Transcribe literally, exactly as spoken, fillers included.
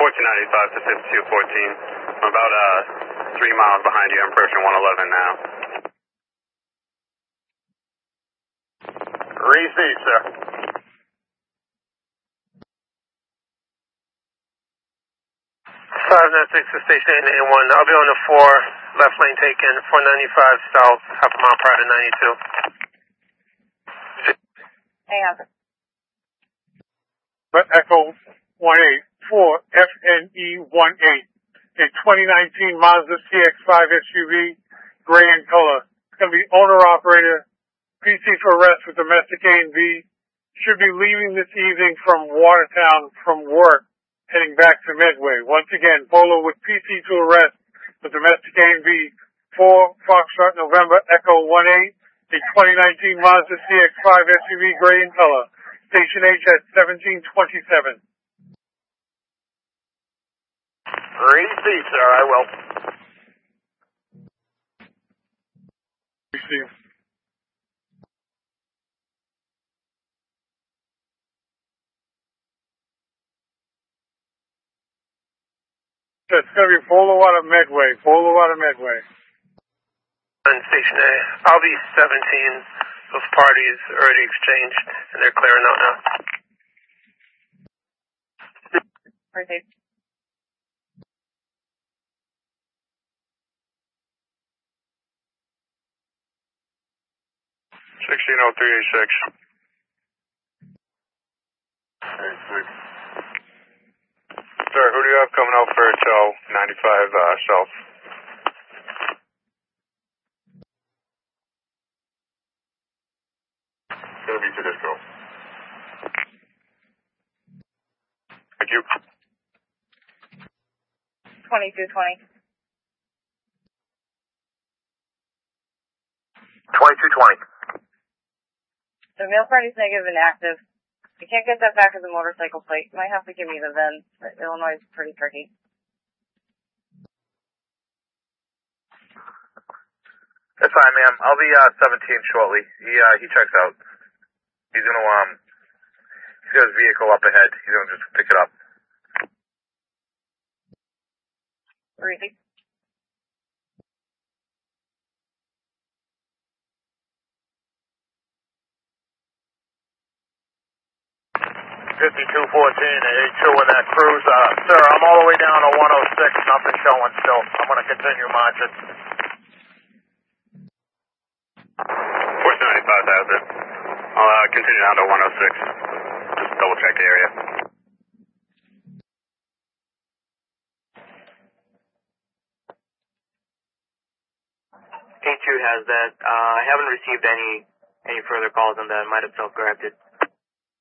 fourteen ninety-five to fifty-two fourteen. I'm about uh, three miles behind you. I'm approaching one eleven now. Receive, sir. five nine six to station eight eight one. I'll be on the four, left lane taken, four ninety-five south, half a mile prior to ninety-two. Hang on. But Echo one eight four F N E one eight, a twenty nineteen Mazda C X five S U V, gray in color. It's going to be owner-operator, P C for arrest with domestic A and B. Should be leaving this evening from Watertown from work, heading back to Medway. Once again, Polo with P C to arrest with domestic A and B. four Foxtrot November Echo one eight, a twenty nineteen Mazda C X five S U V, gray in color. Station H at seventeen twenty-seven. Receive, sir. I will. Receive. It's going to be Polo out of Medway. Polo out of Medway. On station A, I'll be seventeen. Those parties already exchanged, and they're clearing out now. Receive. sixteen oh three eighty-six. eighty-six. Sir, who do you have coming out for a tow? ninety-five uh, south. It's going to be Tedesco. Thank you. twenty-two twenty. twenty-two twenty. The mail party's negative and active. I can't get that back as a motorcycle plate. You might have to give me the V I N. Illinois is pretty tricky. That's fine, ma'am. I'll be uh, seventeen shortly. He uh, he checks out. He's gonna um. He's got his vehicle up ahead. He's gonna just pick it up. Receive. fifty-two fourteen, eight two in that cruise. Uh, sir, I'm all the way down to one oh six. Nothing showing still. I'm gonna continue marching. fourteen ninety-five has it. I'll uh, continue down to one oh six. Just double check the area. A two has that. Uh, I haven't received any any further calls on that. I might have self-corrected.